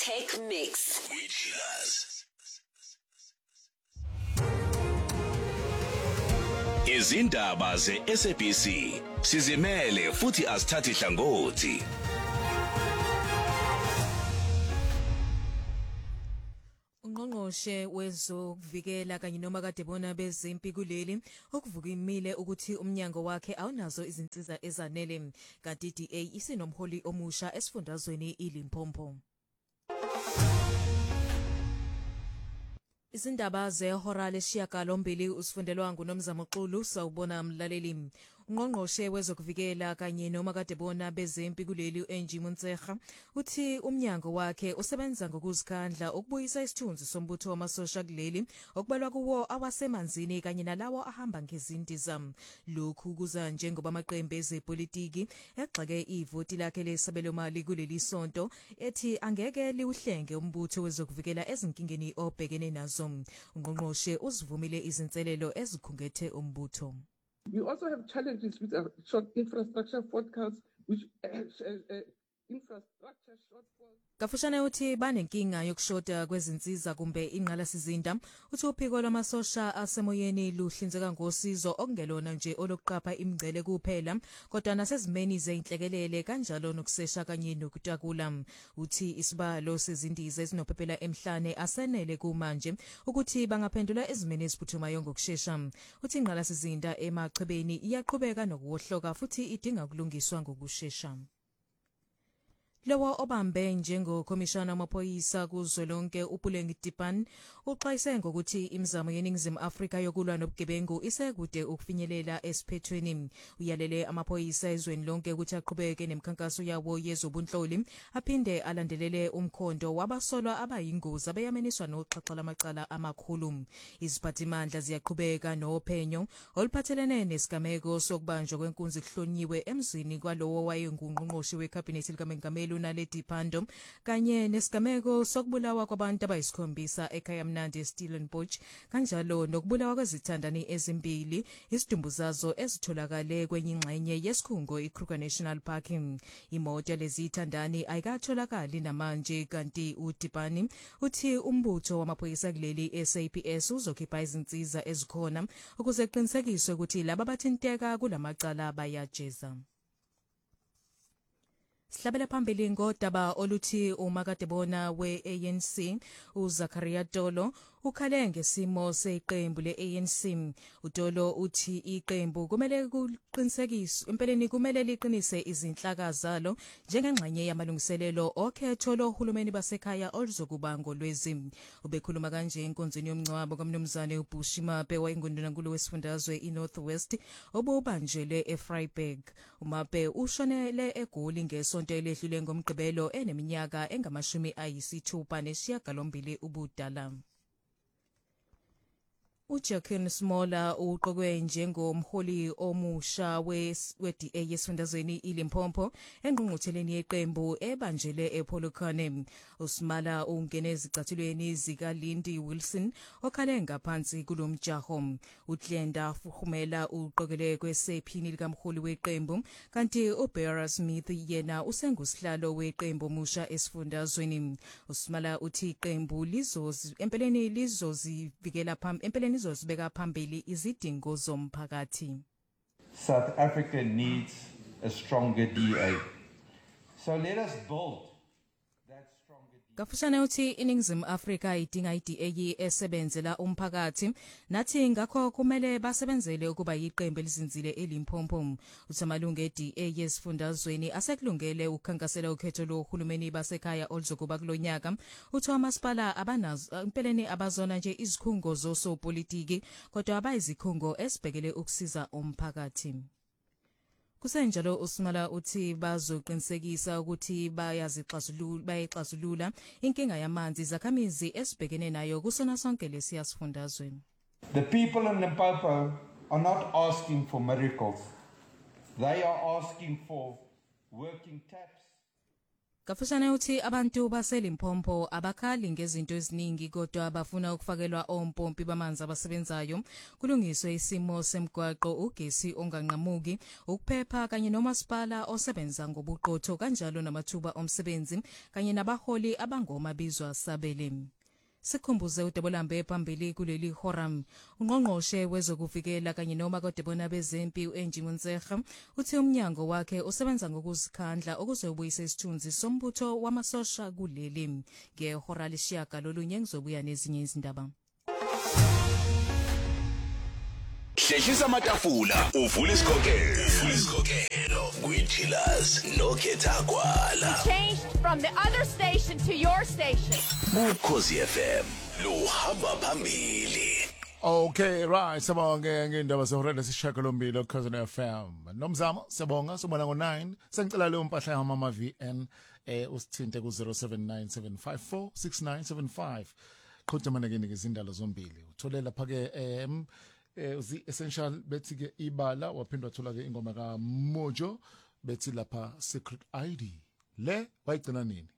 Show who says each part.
Speaker 1: Tech Mix
Speaker 2: with Killers. Izindaba ze-SABC sizimele futhi asithathi hlangothi.
Speaker 3: Ungqongqoshe wezokuvikela kanye noma kade bona bezempi kuleli okuvukimile ukuthi umnyango wakhe awunazo izinsiza ezanele kanti DA isinomholi omusha esifundazweni iLimpopo. Izindaba zehora lesishiyagalombili usifundelwa nguNomzamo Xulu sawubona mlaleli. Ungqongqoshe wezokuvikela kanye noma kade bona bezempi kuleli uNG Montserra uthi umnyango wakhe usebenza ngokuzikhandla ukubuyisa isithunzi sombutho wamasosha kuleli okubalwa kuwo awasemanzini kanye nalawo ahamba ngezindiza. Lokhu kuza njengoba amaqembu ezepolitiki egxeke ivoti lakhe lesabelo mali kuleli sonto ethi angeke liuhlenge umbutho wezokuvikela ezinkingeni obhekene nazo. Ungqongqoshe uzivumile izinselelo ezikhungethe umbutho.
Speaker 4: We also have challenges with short infrastructure forecasts, which infrastructure shortfalls.
Speaker 3: Kafushane uthi banenkinga yokushoda kwezinsiza kumbe inqalasizinda. Uthi uphiko lwamasosha asemoyeni luhlinzeka ngosizo okungelona nje olokuqapha imingcele kuphela, kodwa nasezimeni zeinhlekelele kanjalo nokusesha kanye nokutakula. Uthi isibalo sezindiza ezinophephela emhlane asenele kumanje ukuthi bangaphendula ezimeni eziphuthumayo ngokusheshsha. Uthi inqalasizinda emachebeni iyaqhubeka nokuwohloka futhi idinga ukulungiswa ngokusheshsha. Lowo obambe njengokhomishana wamaphoyisa kuzwelonke uPuleng Tipan uxwayise ngokuthi imizamo yeNingizimu Afrika yokulwa nobugebengu isekude ukufinyelela esiphethweni. Uyalele amaphoyisa ezweni lonke ukuthi aqhubeke nemikhankaso yawo yezobunhloli aphinde alandelele umkhondo wabasolwa abayingozi abeyameniswa noxhaxha lamacala amakhulu. Iziphathimandla ziyaqhubeka nophenyo oluphathelene nesigameko sokubanjwa kwenkunzi kuhlonyiwe emzini kwalowo wayengungqongqoshi wekhabhinethi likaMengameli Naledi Pandor kanye nesigameko sokubulawa kwabantu abayisikhombisa ekhaya Mnandi Stellenbosch kanjalo nokubulawa kwezithandani ezimbili isidumbu zazo ezitholakale kwenye ingxenye yesikhungo iKruger National Park. Imoto lezithandani ayikatholakali namanje kanti uTipani uthi umbutho wamaphoyisa kuleli SAPS uzokhipha izinsiza ezikhona ukuze kuqinisekiswe ukuthi laba bathinteka kulamacala bayajeza. Sihlabela phambili ngodaba oluthi umakadebona we-ANC uZakaria Tolo ukhale ngesimo seqembu le-ANC. uTolo uthi iqembu kumele kuqinisekiswe empeleni kumele liqinise izinhlaka zalo njengengxenye yamalungiselelo okhetho lohulumeni basekhaya oluzokuba ngolwezi. Ubekhuluma kanje enkonzweni yomngcwabo kaMnumzane uBushimaphe wayengundunankulu wesifundazwe iNorth West obubanjelwe eFreiburg. uMaphe ushonele eGoli ngesonto elehlule ngomgqibelo eneminyaka engama-68 ubudala. uJackson Smola uqokwe njengomholi omusha we-DA yesifundazweni iLimpopo engqungqutheleni yeqembu ebanjelwe ePolokwane. uSmala ungene ezicathulweni zikaLindy Wilson okhale ngaphansi kulomjaho. uTlenda Fuhumela uqokele kwesephini likamholi weqembu kanti uBeara Smith yena usengusihlalo weqembu omusha esifundazweni. uSmala uthi iqembu empeleni izozibeka phambili izidingo zomphakathi.
Speaker 5: South Africa needs a stronger DA. So let us build that stronger DA.
Speaker 3: Kafushane uthi iNingizimu Afrika idinga iDA esebenzela umphakathi nathi ngakho kumele basebenzele ukuba yiqembu elizinzile eLimpopo. Uthamalungu eDA yesifundazweni asekulungele ukukhankasela ukhetho lohulumeni basekhaya oluzokuba kulonyaka. Uthi amasipala abanazo empeleni abazona nje izikhungo zosopolitiki kodwa abayizikhungo esibhekele ukusiza umphakathi. Kusenjalo uSmala uthi bazoqinisekisa ukuthi bayixazulula inkinga yamanzi zakhamizi esibhekene nayo kusona sonke lesiyasifundazweni.
Speaker 5: The people in Limpopo are not asking for miracles. They are asking for working taps.
Speaker 3: Kafushane uthi abantu baseLimpopo abakhali ngezinto eziningi kodwa bafuna ukufakelwa ompompi bamanzi abasebenzayo kulungiswe isimo semgwaqo ugesi onganqamuki ukuphepha kanye nomasipala osebenza ngobuqotho kanjalo namathuba omsebenzi kanye nabaholi abangoma bizwa sabele. Sikhumbuze uDebolambe phambili kuleli forum ungqongqoshe wezokuvikela kanye noma kodebona bezempi uEnjimuntsega uthi umnyango wakhe usebenza ngokuzikhandla ukuze ubuyise isithunzi sombutho wamasosha kuleli ngehora leshiyaka lolunye ngizobuya nezinye izindaba.
Speaker 2: Hlehlisa amatafula uvula isikhokelo kwiThilers nokhetha kwala.
Speaker 1: Changed from the other station to your station.
Speaker 2: Ukhosi FM luhamba phambili.
Speaker 6: Okay, right. Sabonge ngendaba sehorela sishakalombili Ukhosi FM. Nomzamo sibonga sobona ngo9. Sengicela leyo mpahla yama VN usithinte ku 0797546975. Qhutha mana ke ngizindalo zombili. Uthole lapha ke uzi essential bethi ke ibala waphindwa thola ke ingoma ka Mojo bethi lapha Secret ID le wayigcina nini